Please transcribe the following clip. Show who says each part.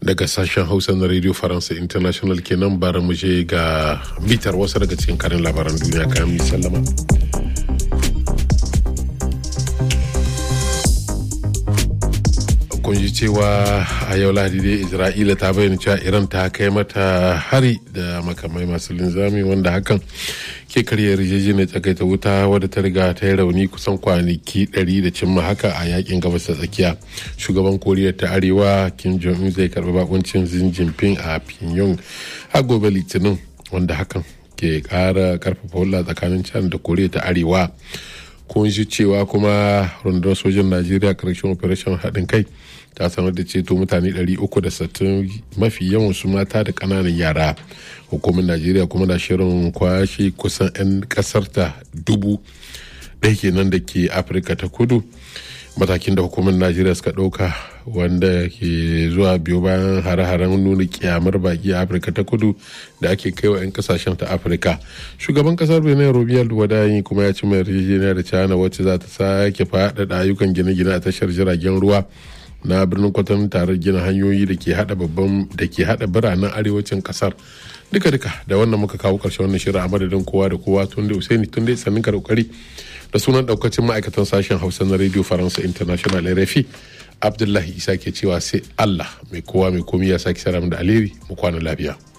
Speaker 1: daga sashen Hausa na Radio Faransa International kenan bara mu je ga bitar wasu daga cikin karin labaran duniya kayan mi sallama. Kun ji cewa a yau Lahadi dai Isra'ila ta bayyana cewa Iran ta kai mata hari da makamai masu linzami wanda hakan ke karya yarjejeniyar tsakaita wuta wadda ta riga ta yi rauni kusan kwanaki 100 da cimma haka a yakin gabas ta tsakiya. Shugaban Koriya ta Arewa Kim Jong-un zai karbi bakuncin Xi Jinping a Pyongyang a gobe Litinin wanda hakan ke kara karfafa hulɗa tsakanin China da Koriya ta Arewa. Kun ji cewa kuma rundunar sojan Najeriya karshen operation haɗin kai ta sanar da ceto mutane 360 mafi yawan su mata da ƙananan yara. Hukumar Najeriya kuma na shirin kwashe kusan 'yan ƙasarta 1,000 kenan da ke Afirka ta kudu. Matakin da hukumar Najeriya suka ɗauka wanda ke zuwa biyo bayan hare-haren nuna kyamar baki a Afirka ta kudu da ake kaiwa 'yan kasashen ta Afirka. Shugaban kasar Benin Robiyal Wadayi kuma ya ci mai yarjejeniya da China wacce za ta sake faɗaɗa ayyukan gine-gine a tashar jiragen ruwa na birnin Kwatano tare gina hanyoyi da ke hada biranen arewacin kasar. Duka da wannan muka kawo ƙarshen wannan shirin a madadin kowa da kowa Tunde Usaini Tunde sannin ka da kokari da sunan daukacin ma'aikatan sashen Hausa na Radio Faransa International RFI. Abdullahi Isa ke cewa sai Allah mai kowa mai komi ya sake sara da alheri mu kwana lafiya.